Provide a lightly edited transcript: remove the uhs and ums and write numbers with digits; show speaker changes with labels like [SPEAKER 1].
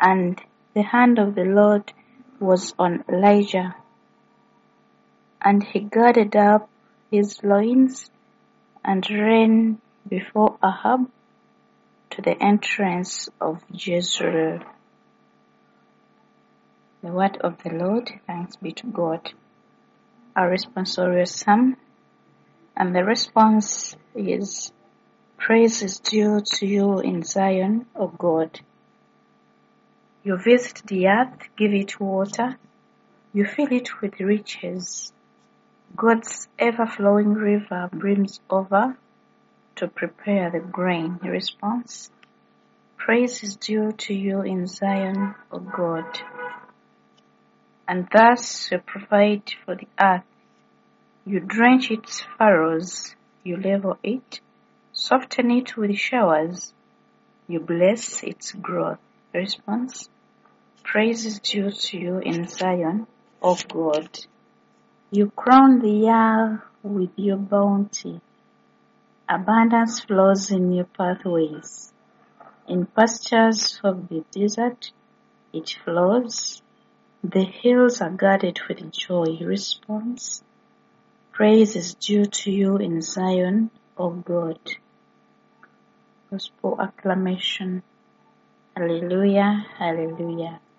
[SPEAKER 1] And the hand of the Lord was on Elijah, and he gathered up his loins and ran before Ahab to the entrance of Jezreel. The word of the Lord, thanks be to God. Our responsorial psalm, and the response is, praise is due to you in Zion, O God. You visit the earth, give it water, you fill it with riches. God's ever-flowing river brims over to prepare the grain. Response, praise is due to you in Zion, O God. And thus you provide for the earth. You drench its furrows, you level it, soften it with showers, you bless its growth. Response, praise is due to you in Zion, O God. You crown the year with your bounty. Abundance flows in your pathways. In pastures of the desert, it flows. The hills are guarded with joy. Response, praise is due to you in Zion, O God. Gospel acclamation. Hallelujah, hallelujah.